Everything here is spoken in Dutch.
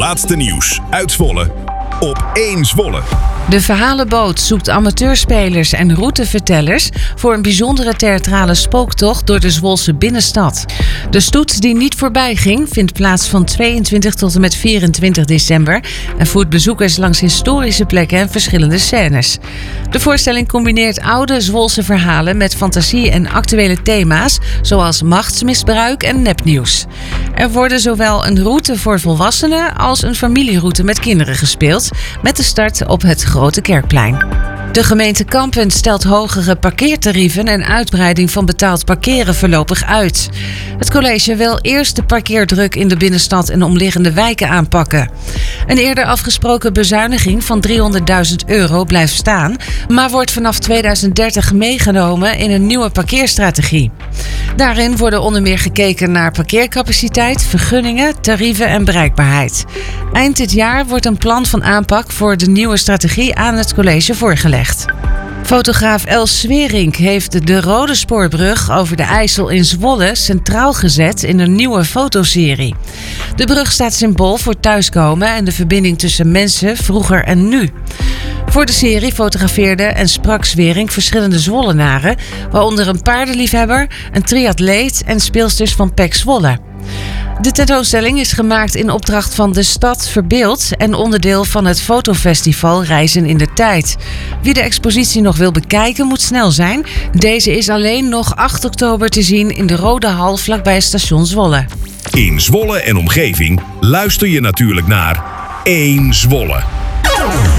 laatste nieuws uit Zwolle op 1 Zwolle. De Verhalenboot zoekt amateurspelers en routevertellers voor een bijzondere theatrale spooktocht door de Zwolse binnenstad. De stoet die niet voorbij ging vindt plaats van 22 tot en met 24 december en voert bezoekers langs historische plekken en verschillende scènes. De voorstelling combineert oude Zwolse verhalen met fantasie en actuele thema's zoals machtsmisbruik en nepnieuws. Er worden zowel een route voor volwassenen als een familieroute met kinderen gespeeld, met de start op het Grote Kerkplein. De gemeente Kampen stelt hogere parkeertarieven en uitbreiding van betaald parkeren voorlopig uit. Het college wil eerst de parkeerdruk in de binnenstad en omliggende wijken aanpakken. Een eerder afgesproken bezuiniging van €300.000 blijft staan, maar wordt vanaf 2030 meegenomen in een nieuwe parkeerstrategie. Daarin worden onder meer gekeken naar parkeercapaciteit, vergunningen, tarieven en bereikbaarheid. Eind dit jaar wordt een plan van aanpak voor de nieuwe strategie aan het college voorgelegd. Fotograaf Els Swerink heeft de Rode Spoorbrug over de IJssel in Zwolle centraal gezet in een nieuwe fotoserie. De brug staat symbool voor thuiskomen en de verbinding tussen mensen vroeger en nu. Voor de serie fotografeerde en sprak Swerink verschillende Zwollenaren, waaronder een paardenliefhebber, een triatleet en speelsters van PEC Zwolle. De tentoonstelling is gemaakt in opdracht van De Stad Verbeeld en onderdeel van het fotofestival Reizen in de Tijd. Wie de expositie nog wil bekijken moet snel zijn. Deze is alleen nog 8 oktober te zien in de Rode Hal vlakbij station Zwolle. In Zwolle en omgeving luister je natuurlijk naar 1 Zwolle.